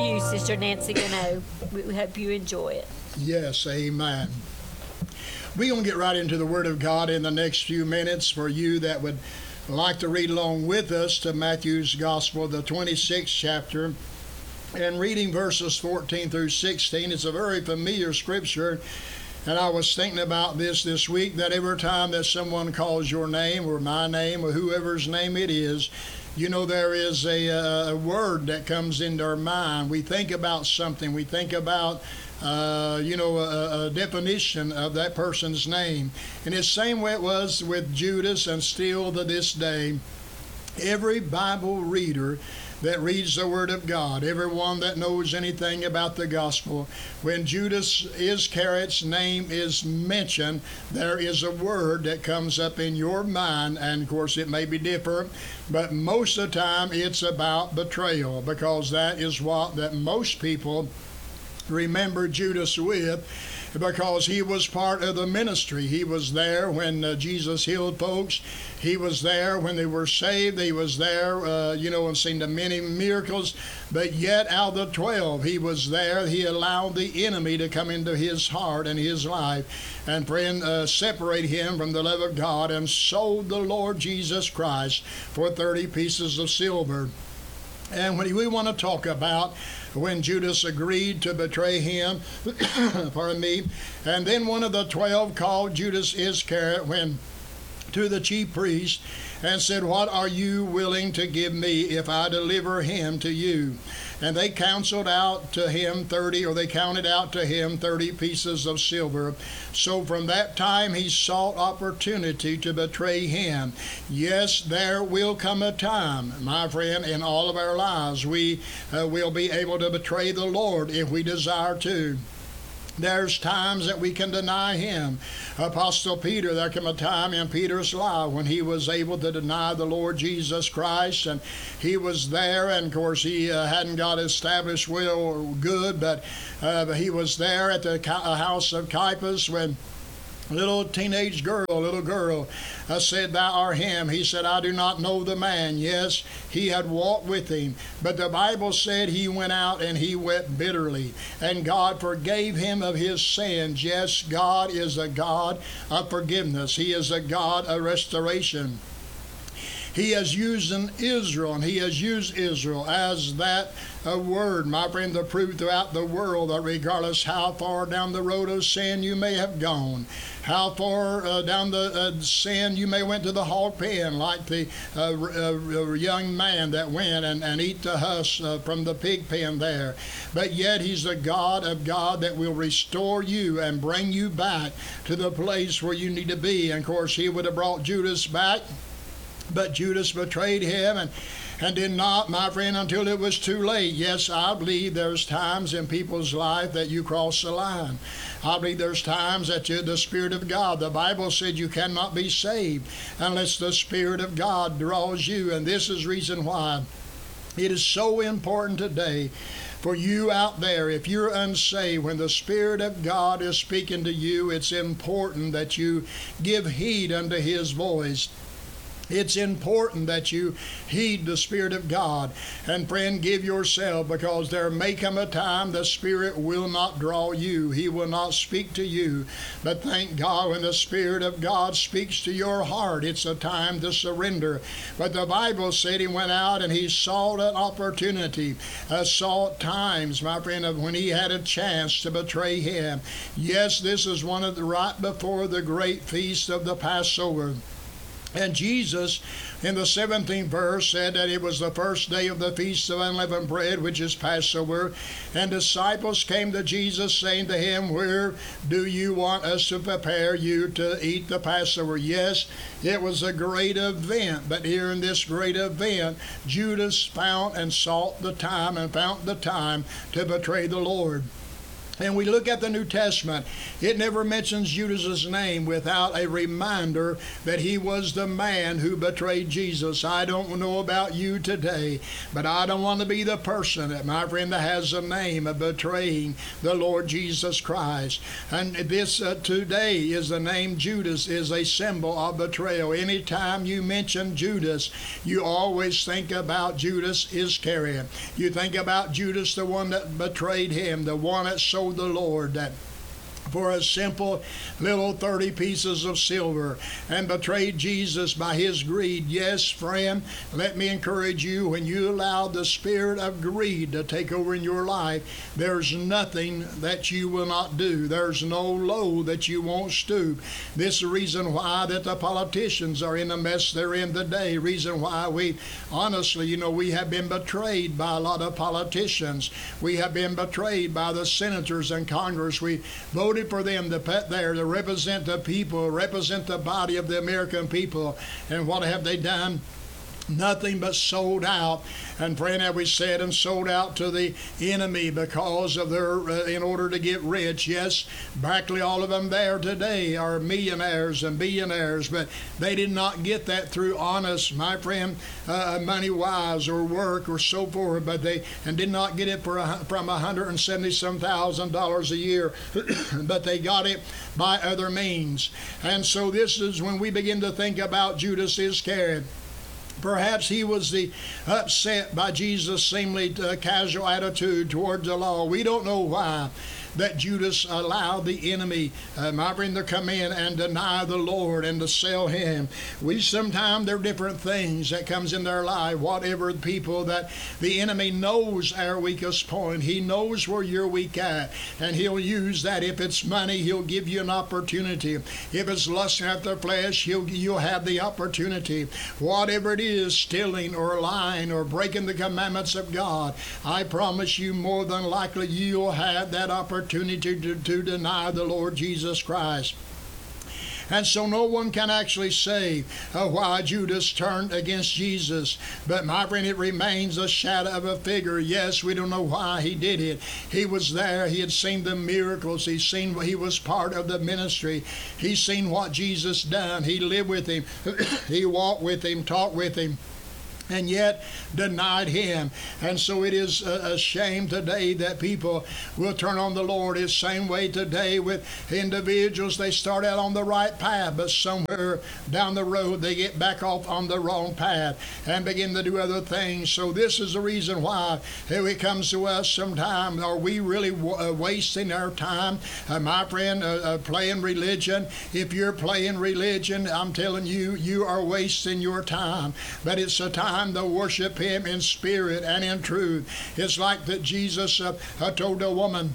you, Sister Nancy Gano. We hope you enjoy it. Yes, amen. We're going to get right into the Word of God in the next few minutes. For you that would like to read along with us to Matthew's Gospel, the 26th chapter, and reading verses 14 through 16. It's a very familiar scripture, and I was thinking about this week, that every time that someone calls your name or my name or whoever's name it is, you know, there is a word that comes into our mind. We think about something. We think about, a definition of that person's name. And it's the same way it was with Judas, and still to this day, every Bible reader that reads the Word of God, everyone that knows anything about the gospel, when Judas Iscariot's name is mentioned, there is a word that comes up in your mind, and of course it may be different, but most of the time it's about betrayal, because that is what that most people remember Judas with, because he was part of the ministry. He was there when Jesus healed folks. He was there when they were saved. He was there, and seen the many miracles. But yet, out of the 12, he was there. He allowed the enemy to come into his heart and his life and, separate him from the love of God, and sold the Lord Jesus Christ for 30 pieces of silver. And when we want to talk about when Judas agreed to betray him, pardon me, and then one of the 12 called Judas Iscariot to the chief priest and said, "What are you willing to give me if I deliver him to you?" And they counted out to him 30 pieces of silver. So from that time he sought opportunity to betray him. Yes, there will come a time, my friend, in all of our lives we will be able to betray the Lord if we desire to. There's times that we can deny him. Apostle Peter, there came a time in Peter's life when he was able to deny the Lord Jesus Christ, and he was there, and of course he hadn't got established well or good, but he was there at the house of Caiaphas when a little girl said, "Thou art him." He said, "I do not know the man." Yes, he had walked with him, but the Bible said he went out and he wept bitterly, and God forgave him of his sins. Yes, God is a God of forgiveness. He is a God of restoration. He has used Israel, and he has used Israel as that word, my friend, to prove throughout the world that regardless how far down the road of sin you may have gone, how far down the sin you may went to the hog pen, like the young man that went and eat the husk from the pig pen there. But yet he's the God of God that will restore you and bring you back to the place where you need to be. And of course he would have brought Judas back, but Judas betrayed him and did not, my friend, until it was too late. Yes, I believe there's times in people's life that you cross the line. I believe there's times that the Spirit of God, the Bible said you cannot be saved unless the Spirit of God draws you. And this is the reason why it is so important today for you out there, if you're unsaved, when the Spirit of God is speaking to you, it's important that you give heed unto His voice. It's important that you heed the Spirit of God. And friend, give yourself, because there may come a time the Spirit will not draw you. He will not speak to you. But thank God when the Spirit of God speaks to your heart, it's a time to surrender. But the Bible said he went out and he sought an opportunity, sought times, my friend, of when he had a chance to betray him. Yes, this is one of the right before the great feast of the Passover. And Jesus, in the 17th verse, said that it was the first day of the Feast of Unleavened Bread, which is Passover. And disciples came to Jesus, saying to him, "Where do you want us to prepare you to eat the Passover?" Yes, it was a great event. But here in this great event, Judas found and sought the time and found the time to betray the Lord. and we look at the New Testament, it never mentions Judas's name without a reminder that he was the man who betrayed Jesus. I don't know about you today, but I don't want to be the person, my friend, that has the name of betraying the Lord Jesus Christ. And this today is the name Judas is a symbol of betrayal. Anytime you mention Judas, you always think about Judas Iscariot. You think about Judas, the one that betrayed him, the one that sold the Lord, that for a simple little 30 pieces of silver, and betrayed Jesus by his greed. Yes, friend, let me encourage you, when you allow the spirit of greed to take over in your life, there's nothing that you will not do. There's no low that you won't stoop. This is the reason why that the politicians are in the mess they're in today. Reason why we, honestly, we have been betrayed by a lot of politicians. We have been betrayed by the senators and Congress. We voted for them to put there to represent the people, represent the body of the American people. And what have they done? Nothing but sold out. And friend, have we said, and sold out to the enemy because of their, in order to get rich. Yes, practically all of them there today are millionaires and billionaires, but they did not get that through honest, my friend, money-wise or work or so forth, but they did not get it from $170,000 a year, but they got it by other means. And so this is when we begin to think about Judas Iscariot. Perhaps he was the upset by Jesus' seemingly casual attitude toward the law. We don't know why that Judas allowed the enemy, my friend, to come in and deny the Lord and to sell him. Sometimes there are different things that comes in their life, whatever people that the enemy knows our weakest point. He knows where you're weak at, and he'll use that. If it's money, he'll give you an opportunity. If it's lusting after the flesh, you'll have the opportunity. Whatever it is, stealing or lying or breaking the commandments of God, I promise you, more than likely you'll have that opportunity to deny the Lord Jesus Christ. And so no one can actually say why Judas turned against Jesus. But my friend, it remains a shadow of a figure. Yes, we don't know why he did it. He was there. He had seen the miracles. He was part of the ministry. He's seen what Jesus done. He lived with him. He walked with him, talked with him, and yet denied him. And so it is a shame today that people will turn on the Lord. It's the same way today with individuals. They start out on the right path, but somewhere down the road they get back off on the wrong path and begin to do other things. So this is the reason why it comes to us sometimes. Are we really wasting our time, my friend, playing religion? If you're playing religion, I'm telling you, you are wasting your time. But it's a time to worship him in spirit and in truth. It's like that Jesus told a woman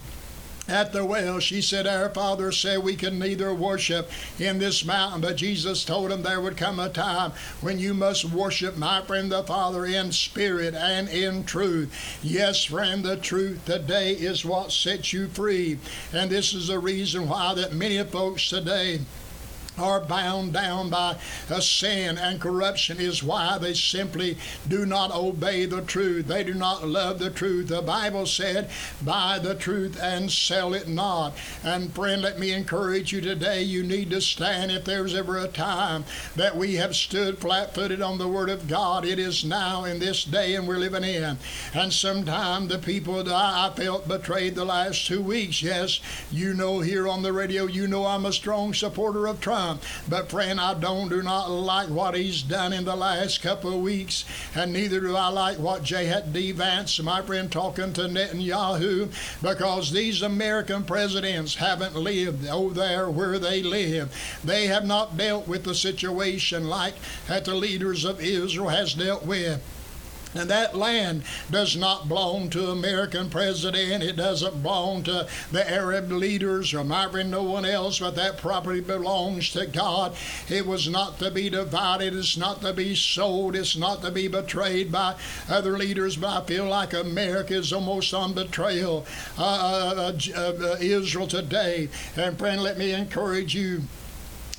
at the well. She said, our Father said we can neither worship in this mountain. But Jesus told him there would come a time when you must worship, my friend, the Father in spirit and in truth. Yes, friend, the truth today is what sets you free. And this is the reason why that many folks today are bound down by sin and corruption, is why they simply do not obey the truth. They do not love the truth. The Bible said, buy the truth and sell it not. And friend, let me encourage you today, you need to stand. If there's ever a time that we have stood flat-footed on the Word of God, it is now in this day and we're living in. And sometimes the people that I felt betrayed the last 2 weeks, yes, here on the radio, I'm a strong supporter of Trump. But friend, I do not like what he's done in the last couple of weeks, and neither do I like what J.D. Vance, my friend, talking to Netanyahu, because these American presidents haven't lived over there where they live. They have not dealt with the situation like that the leaders of Israel has dealt with. And that land does not belong to American president. It doesn't belong to the Arab leaders or no one else, but that property belongs to God. It was not to be divided. It's not to be sold. It's not to be betrayed by other leaders. But I feel like America is almost on betrayal of Israel today. And friend, let me encourage you.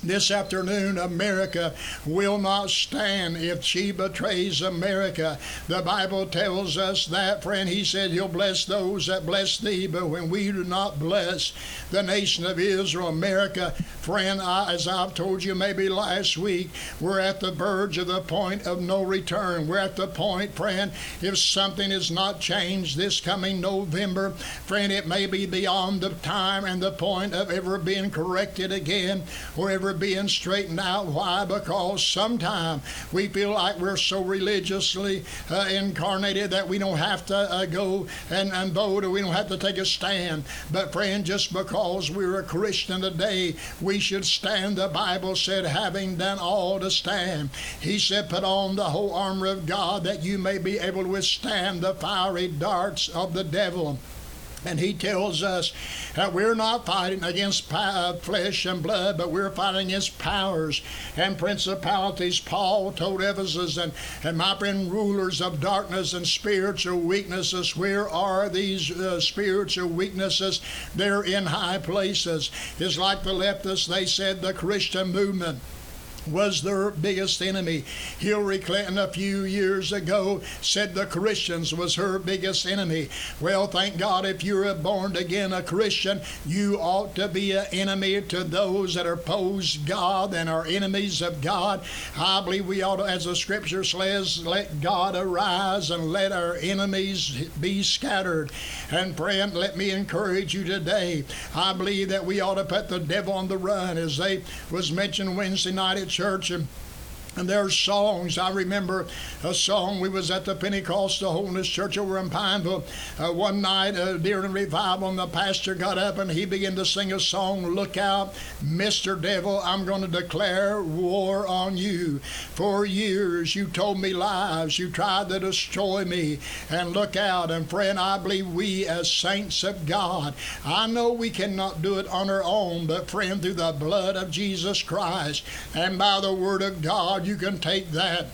This afternoon, America will not stand if she betrays America. The Bible tells us that, friend. He said he'll bless those that bless thee, but when we do not bless the nation of Israel, America, friend, as I've told you maybe last week, we're at the verge of the point of no return. We're at the point, friend, if something is not changed this coming November, friend, it may be beyond the time and the point of ever being corrected again or ever being straightened out. Why? Because sometimes we feel like we're so religiously incarnated that we don't have to go and vote, or we don't have to take a stand. But friend, just because we're a Christian today, we should stand. The Bible said, having done all to stand. He said, put on the whole armor of God that you may be able to withstand the fiery darts of the devil. And he tells us that we're not fighting against flesh and blood, but we're fighting against powers and principalities. Paul told Ephesus, and my friend, rulers of darkness and spiritual weaknesses. Where are these spiritual weaknesses? They're in high places. It's like the leftists, they said the Christian movement was their biggest enemy. Hillary Clinton a few years ago said the Christians was her biggest enemy. Well, thank God, if you're a born again a Christian, you ought to be an enemy to those that oppose God and are enemies of God. I believe we ought to, as the scripture says, let God arise and let our enemies be scattered. And friend, let me encourage you today. I believe that we ought to put the devil on the run, as they was mentioned Wednesday night at church. And there's songs. I remember a song. We was at the Pentecostal Holiness Church over in Pineville one night during a revival, and the pastor got up and he began to sing a song, "Look out, Mr. Devil, I'm going to declare war on you. For years you told me lies. You tried to destroy me. And look out." And friend, I believe we as saints of God, I know we cannot do it on our own, but friend, through the blood of Jesus Christ and by the word of God, you can take that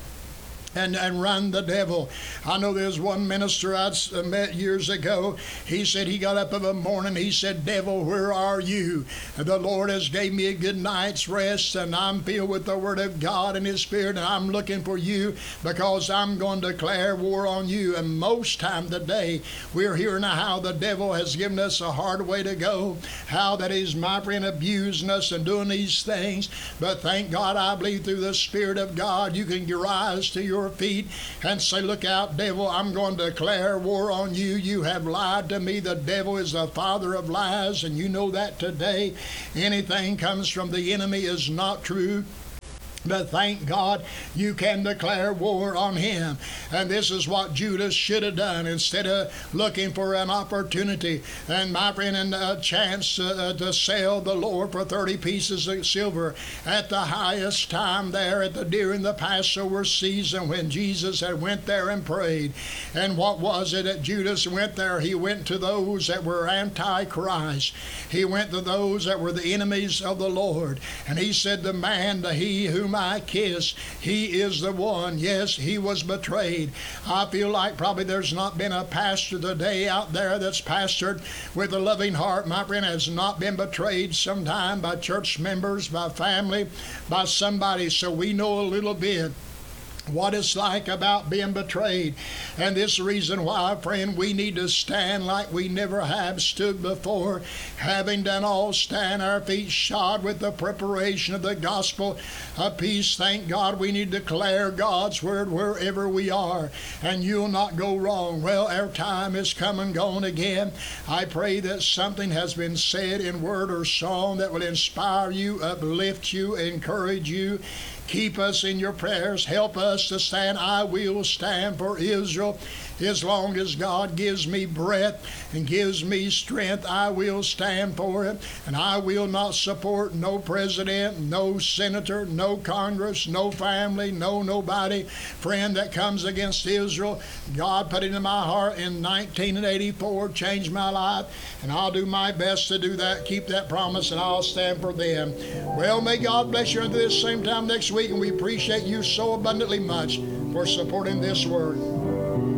and run the devil. I know there's one minister I met years ago. He said he got up in the morning. He said, "Devil, where are you? The Lord has gave me a good night's rest, and I'm filled with the Word of God and His Spirit, and I'm looking for you because I'm going to declare war on you." And most time today, we're hearing how the devil has given us a hard way to go, how that he's, my friend, abusing us and doing these things. But thank God, I believe through the Spirit of God, you can rise to your feet and say, "Look out, devil, I'm going to declare war on you. You have lied to me." The devil is the father of lies, and you know that today. Anything comes from the enemy is not true. But thank God you can declare war on him. And this is what Judas should have done. Instead of looking for an opportunity and, my friend, and a chance to sell the Lord for 30 pieces of silver at the highest time there during the Passover season, when Jesus had went there and prayed. And what was it that Judas went there? He went to those that were anti-Christ. He went to those that were the enemies of the Lord. And he said, "The man, he whom I kiss, he is the one." Yes, he was betrayed. I feel like probably there's not been a pastor today out there that's pastored with a loving heart, my friend, has not been betrayed sometime by church members, by family, by somebody. So we know a little bit what it's like about being betrayed. And this reason why, friend, we need to stand like we never have stood before, having done all stand, our feet shod with the preparation of the gospel of peace. Thank God we need to declare God's word wherever we are, and you'll not go wrong. Well, our time is come and gone again. I pray that something has been said in word or song that will inspire you, uplift you, encourage you. Keep us in your prayers. Help us to stand. I will stand for Israel. As long as God gives me breath and gives me strength, I will stand for it. And I will not support no president, no senator, no Congress, no family, no nobody, friend, that comes against Israel. God put it in my heart in 1984, changed my life, and I'll do my best to do that, keep that promise, and I'll stand for them. Well, may God bless you until this same time next week, and we appreciate you so abundantly much for supporting this word.